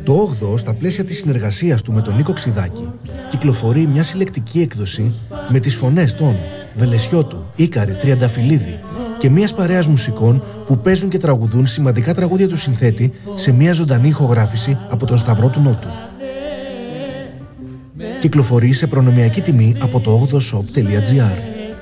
Το 8ο, στα πλαίσια της συνεργασίας του με τον Νίκο Ξιδάκη, κυκλοφορεί μια συλλεκτική έκδοση με τις φωνές των Βελεσιώτου, Ίκαρη, Τριανταφυλλίδη και μιας παρέας μουσικών που παίζουν και τραγουδούν σημαντικά τραγούδια του συνθέτη σε μια ζωντανή ηχογράφηση από τον Σταυρό του Νότου. Κυκλοφορεί σε προνομιακή τιμή από το 8shop.gr.